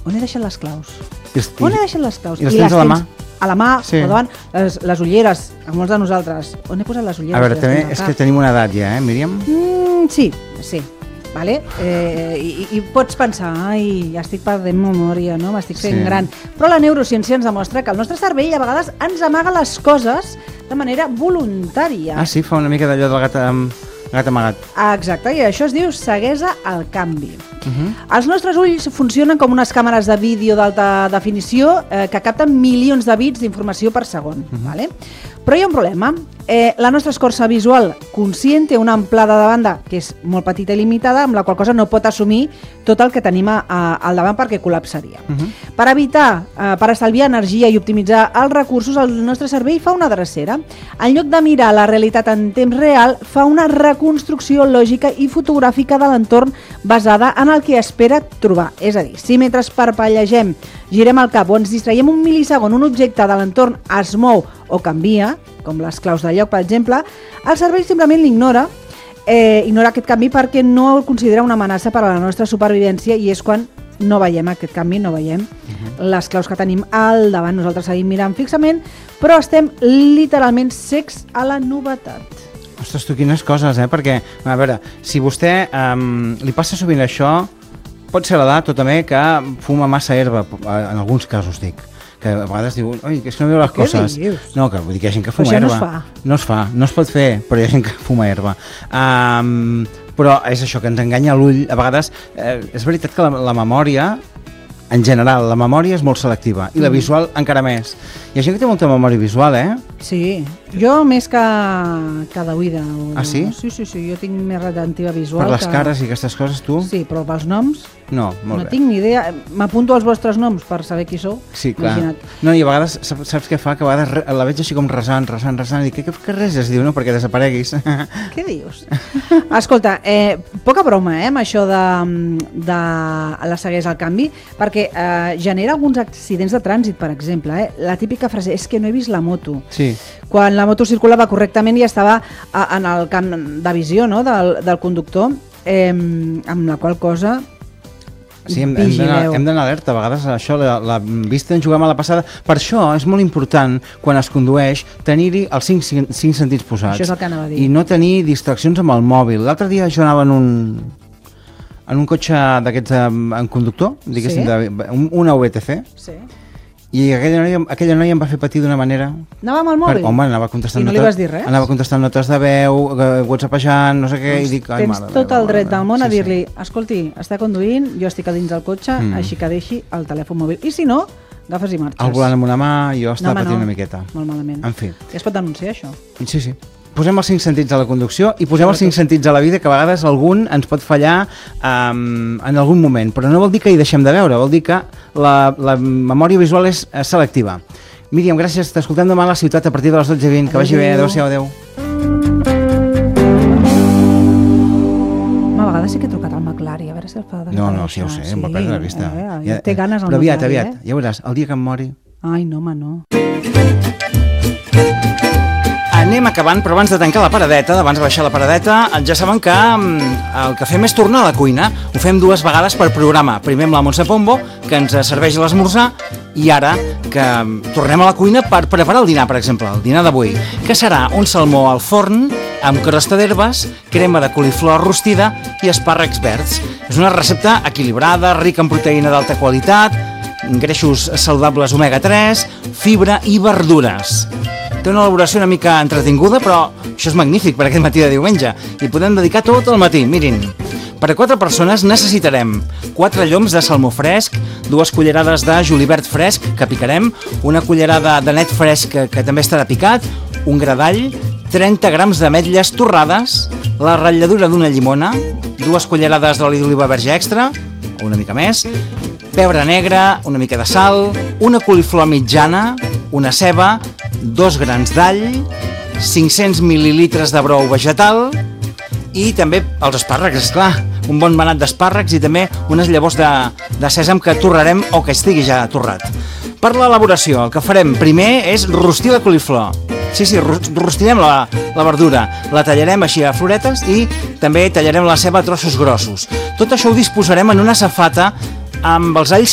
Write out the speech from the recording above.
on he deixat les claus? I On he deixat les claus? les tens a la mà? A la mà, Sí. o davant, les ulleres, a molts de nosaltres. On he posat les ulleres? A veure, també és que tenim una edat ja, Míriam? Sí. Vale? I pots pensar, ai, ja estic perdent memòria, no? M'estic fent gran. Però la neurociència ens demostra que el nostre cervell a vegades ens amaga les coses de manera voluntària. Ah, sí? Fa una mica d'allò del gat amagat. Exacte, i això es diu ceguesa al canvi. Els nostres ulls funcionen com unes càmeres de vídeo d'alta definició que capten milions de bits d'informació per segon. Vale? Però hi ha un problema. La nostra escorça visual conscient té una amplada de banda que és molt petita i limitada, amb la qual cosa no pot assumir tot el que tenim al davant perquè col·lapsaria. Per evitar, per estalviar energia i optimitzar els recursos, el nostre cervell fa una drecera. En lloc de mirar la realitat en temps real, fa una reconstrucció lògica i fotogràfica de l'entorn basada en el que espera trobar. És a dir, si mentre parpellegem, girem el cap o ens distraiem un mil·lisegon, un objecte de l'entorn es mou o canvia, com les claus de lloc, per exemple, el cervell simplement l'ignora, ignora aquest canvi perquè no el considera una amenaça per a la nostra supervivència, i és quan no veiem aquest canvi, no veiem les claus que tenim al davant. Nosaltres seguim mirant fixament, però estem literalment cecs a la novetat. Ostres, tu, quines coses, perquè, a veure, si vostè li passa sovint això, pot ser l'edat o també que fuma massa herba, en alguns casos dic, que a vegades diu, oi, que és que no veu les coses. Què dius? No, que vull dir que hi ha gent que fuma això herba. no es fa. No es fa, no es pot fer, però hi ha gent que fuma herba. Però és això, que ens enganya l'ull. A vegades, és veritat que la memòria, en general, la memòria és molt selectiva, i la visual encara més. Hi ha gent que té molta memòria visual, Sí, jo més que d'oïda. Ah, sí? Sí, jo tinc més retentiva visual. Per les cares i aquestes coses, tu? Sí, però pels noms no, molt no bé. tinc ni idea. M'apunto als vostres noms per saber qui sou. Sí, clar. Imagina't. No, i a vegades, saps què fa? Que a vegades la veig així com resant, i dic, què reses? Diu, no, perquè desapareguis. Què dius? Escolta, poca broma, amb això de la ceguesa al canvi, perquè genera alguns accidents de trànsit, per exemple. La típica frase, és que no he vist la moto. Sí. Quan la moto circulava correctament i estava en el camp de visió, no?, del conductor, amb la qual cosa Sí, hem d'anar alerta. A vegades això, la vista en jugam a la passada. Per això és molt important, quan es condueix, tenir-hi els cinc sentits posats. Això és el que anava a dir. I no tenir distraccions amb el mòbil. L'altre dia jo anava en un cotxe d'aquests en conductor, diguéssim, una VTC, Sí. i aquella noia em va fer patir d'una manera... Anava amb el mòbil? Home, anava contestant I no li vas dir res? Anava contestant notes de veu, whatsappejant, no sé què, i dic... Tens tot el dret del món a dir-li, escolti, està conduint, jo estic a dins del cotxe, així que deixi el telèfon mòbil. I si no, agafes i marxes. El volant amb una mà, i jo estava patint una miqueta. Molt malament. En fi. Ja es pot denunciar, això? Sí. Posem els 5 sentits a la conducció i posem els 5 sentits a la vida, que a vegades algun ens pot fallar en algun moment, però no vol dir que hi deixem de veure, vol dir que la memòria visual és selectiva. Míriam, gràcies, t'escoltem demà a la ciutat a partir de les 12:20, que vagi bé, adeu-siau, adeu. A vegades sí que he trucat al McLaren, a veure si el fa de... No, sí, ja ho sé, em va perdre la vista. Té ganes el però McLaren, aviat, ja veuràs, el dia que em mori... Ai, no, home, no. Anem acabant, però abans de tancar la paradeta, abans de baixar la paradeta, ja saben que el que fem és tornar a la cuina. Ho fem 2 vegades per programa. Primer amb la Montse Pombo, que ens serveix l'esmorzar, i ara que tornem a la cuina per preparar el dinar, per exemple, el dinar d'avui, que serà un salmó al forn amb crosta d'herbes, crema de coliflor rostida i espàrrecs verds. És una recepta equilibrada, rica en proteïna d'alta qualitat, greixos saludables omega-3, fibra i verdures. Té una elaboració una mica entretinguda, però això és magnífic per aquest matí de diumenge. I podem dedicar tot el matí. Mirin, per a 4 persones necessitarem 4 lloms de salmó fresc, 2 cullerades de julivert fresc, que picarem, una cullerada de net fresc, que també estarà picat, un gra d'all, 30 grams d'ametlles torrades, la ratlladura d'una llimona, 2 cullerades d'oli d'oliva verge extra, o una mica més, pebre negre, una mica de sal, una coliflor mitjana, una ceba, 2 grans d'all, 500 mil·lilitres de brou vegetal i també els espàrrecs, esclar, un bon manat d'espàrrecs i també unes llavors de sèsam que torrarem o que estigui ja torrat. Per l'elaboració, el que farem primer és rostir la coliflor. Sí, rostirem la verdura, la tallarem així a floretes i també tallarem la ceba a trossos grossos. Tot això ho disposarem en una safata amb els alls